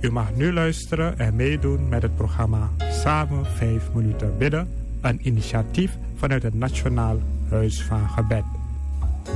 U mag nu luisteren en meedoen met het programma Samen 5 minuten bidden. Een initiatief vanuit het Nationaal Huis van Gebed.